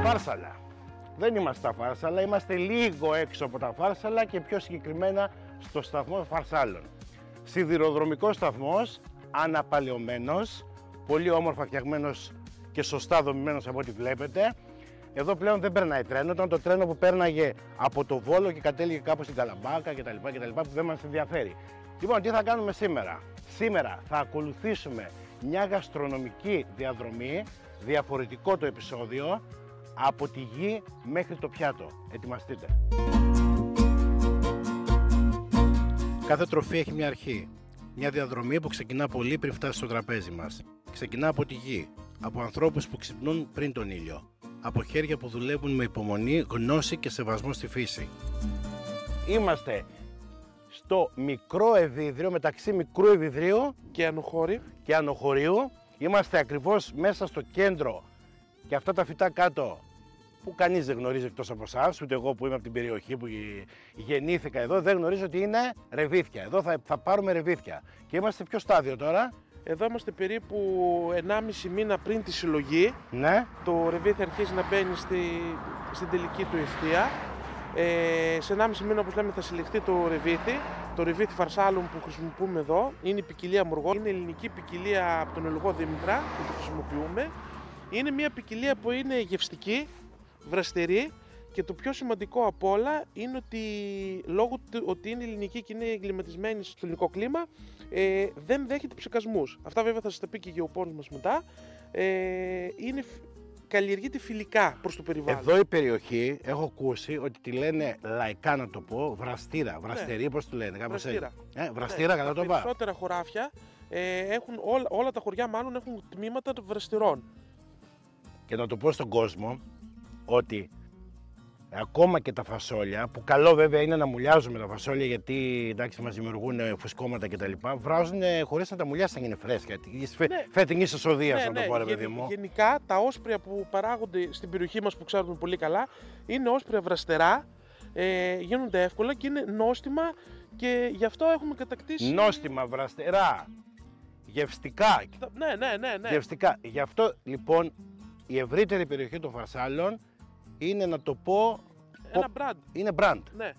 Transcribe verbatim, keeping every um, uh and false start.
Φάρσαλα. Δεν είμαστε στα Φάρσαλα, είμαστε λίγο έξω από τα Φάρσαλα και πιο συγκεκριμένα στο σταθμό Φαρσάλων. Σιδηροδρομικός σταθμός, αναπαλαιωμένος, πολύ όμορφα φτιαγμένος και σωστά δομημένος από ό,τι βλέπετε. Εδώ πλέον δεν περνάει τρένο, ήταν το τρένο που πέρναγε από το Βόλο και κατέληγε κάπου στην Καλαμπάκα κτλ, κτλ που δεν μας ενδιαφέρει. Λοιπόν, τι θα κάνουμε σήμερα? Σήμερα θα ακολουθήσουμε μια γαστρονομική διαδρομή, διαφορετικό το επεισόδιο, από τη γη μέχρι το πιάτο. Ετοιμαστείτε. Κάθε τροφή έχει μια αρχή. Μια διαδρομή που ξεκινά πολύ πριν φτάσει στο τραπέζι μας. Ξεκινά από τη γη, από ανθρώπους που ξυπνούν πριν τον ήλιο, από χέρια που δουλεύουν με υπομονή, γνώση και σεβασμό στη φύση. Είμαστε στο μικρό Ευίδριο, μεταξύ μικρού Ευιδρίου και Ανοχώρη και Ανοχωρίου. Είμαστε ακριβώς μέσα στο κέντρο και αυτά τα φυτά κάτω που κανείς δεν γνωρίζει εκτός από εσάς, ούτε εγώ που είμαι από την περιοχή που γεννήθηκα εδώ, δεν γνωρίζω ότι είναι ρεβίθια. Εδώ θα, θα πάρουμε ρεβίθια. Και είμαστε σε ποιο στάδιο τώρα? Εδώ είμαστε περίπου ενάμιση μήνα πριν τη συλλογή. Ναι. Το ρεβίθι αρχίζει να μπαίνει στη, στην τελική του ευθεία. Ε, σε ενάμιση μήνα, όπως λέμε, θα συλλεχθεί το ρεβίθι. Το ρεβίθι Φαρσάλων που χρησιμοποιούμε εδώ είναι η ποικιλία Μουργό. Είναι ελληνική ποικιλία από τον Ελογό Δήμητρα που το χρησιμοποιούμε. Είναι μια ποικιλία που είναι γευστική, βραστερή και το πιο σημαντικό απ' όλα είναι ότι λόγω του ότι είναι ελληνική και είναι εγκληματισμένη στο ελληνικό κλίμα, ε, δεν δέχεται ψεκασμούς. Αυτά βέβαια θα σας τα πει και η γεωπόνος μας μετά. Ε, είναι, καλλιεργείται φιλικά προς το περιβάλλον. Εδώ η περιοχή έχω ακούσει ότι τη λένε λαϊκά, να το πω, βραστήρα, βραστερή, ναι. Πώς τη λένε, κάπως βραστήρα. Ε, βραστήρα, ναι. κατά το Τα πά. περισσότερα χωράφια ε, έχουν, όλα, όλα τα χωριά μάλλον έχουν τμήματα των βραστηρών. Και να το πω στον κόσμο ότι ακόμα και τα φασόλια, που καλό βέβαια είναι να μουλιάζουμε τα φασόλια γιατί εντάξει μας δημιουργούν φουσκώματα κτλ. Βράζουν χωρίς να τα μουλιάσουν, είναι φρέσκα. Ναι. Φετινής εσοδείας, ναι, να το ναι. πω, ρε παιδί μου. Γενικά τα όσπρια που παράγονται στην περιοχή μας που ξέρουμε πολύ καλά είναι όσπρια βραστερά, ε, γίνονται εύκολα και είναι νόστιμα και γι' αυτό έχουμε κατακτήσει. Νόστιμα, βραστερά, γευστικά. Ναι, ναι, ναι, ναι. Γευστικά. Γι' αυτό λοιπόν η ευρύτερη περιοχή των Φαρσάλων είναι, να το πω, ένα brand. Είναι brand. Ναι.